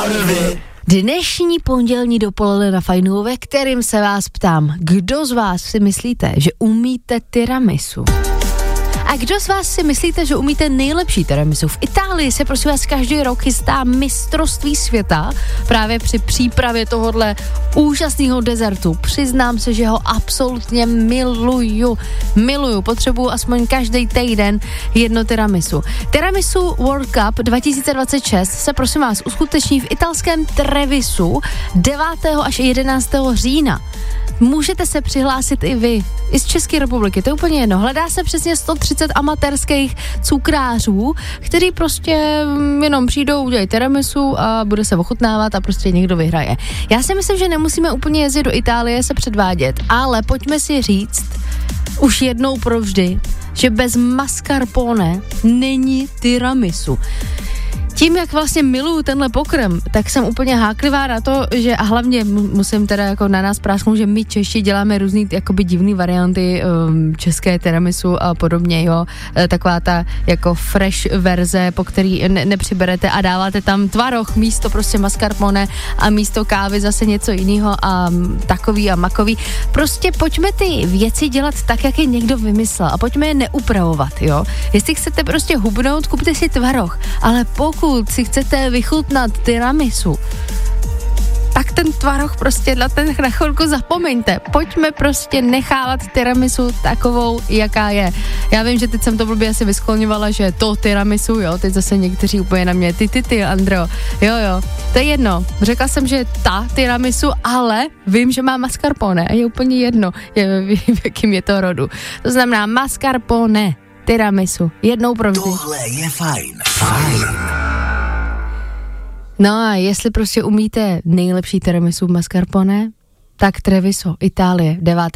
Dnešní pondělní dopoledne na Fajnu, ve kterým se vás ptám, kdo z vás si myslíte, že umíte tiramisu? A kdo z vás si myslíte, že umíte nejlepší tiramisu? V Itálii se prosím vás každý rok chystá mistrovství světa právě při přípravě tohohle úžasného dezertu. Přiznám se, že ho absolutně miluju. Potřebuju aspoň každý týden jedno tiramisu. Tiramisu World Cup 2026 se prosím vás uskuteční v italském Trevisu 9. až 11. října. Můžete se přihlásit i vy, i z České republiky, to je úplně jedno. Hledá se přesně 130 amatérských cukrářů, který prostě jenom přijdou, udělají tiramisu a bude se ochutnávat a prostě někdo vyhraje. Já si myslím, že nemusíme úplně jezdit do Itálie se předvádět, ale pojďme si říct už jednou provždy, že bez mascarpone není tiramisu. Tím, jak vlastně miluju tenhle pokrm, tak jsem úplně háklivá na to, že a hlavně musím teda jako na nás prásknout, že my Češi děláme různý jakoby divný varianty české tiramisu a podobně, jo. Taková ta jako fresh verze, po který nepřiberete a dáváte tam tvaroh místo prostě mascarpone a místo kávy zase něco jiného a takový a makový. Prostě pojďme ty věci dělat tak, jak je někdo vymyslel a pojďme je neupravovat, jo. Jestli chcete prostě hubnout, kupte si tvaroh, ale pokud si chcete vychutnat tiramisu, tak ten tvaroh prostě na chvilku zapomeňte. Pojďme prostě nechávat tiramisu takovou, jaká je. Já vím, že teď jsem to blbě asi vyskloňovala, že to tiramisu, jo, teď zase někteří úplně na mě, ty, Andro, jo, to je jedno. Řekla jsem, že ta tiramisu, ale vím, že má mascarpone a je úplně jedno, v jakým je to rodu. To znamená mascarpone, tiramisu, jednou provždy. Tohle je fajn. No a jestli prostě umíte nejlepší tiramisu mascarpone, tak Treviso, Itálie, 9.